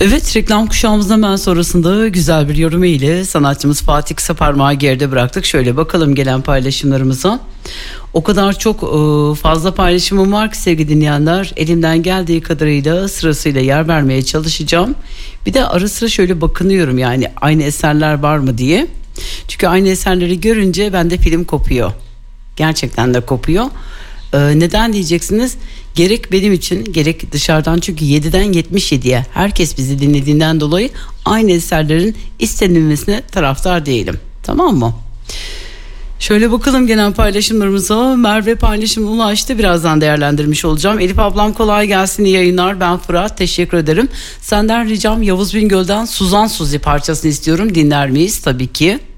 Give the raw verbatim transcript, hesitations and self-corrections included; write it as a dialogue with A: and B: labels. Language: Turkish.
A: Evet, reklam kuşağımızın hemen sonrasında güzel bir yorum ile sanatçımız Fatih Kısaparmak'ı geride bıraktık. Şöyle bakalım gelen paylaşımlarımıza. O kadar çok fazla paylaşımım var ki sevgili dinleyenler, elimden geldiği kadarıyla sırasıyla yer vermeye çalışacağım. Bir de ara sıra şöyle bakınıyorum, yani aynı eserler var mı diye. Çünkü aynı eserleri görünce bende film kopuyor. Gerçekten de kopuyor. Ee, neden diyeceksiniz? Gerek benim için gerek dışarıdan, çünkü yediden yetmiş yediye herkes bizi dinlediğinden dolayı aynı eserlerin istenilmesine taraftar değilim. Tamam mı? Şöyle bakalım gelen paylaşımlarımıza. Merve paylaşım ulaştı, birazdan değerlendirmiş olacağım. Elif ablam kolay gelsin, iyi yayınlar, ben Fırat, teşekkür ederim. Senden ricam Yavuz Bingöl'den Suzan Suzi parçasını istiyorum, dinler miyiz? Tabii ki.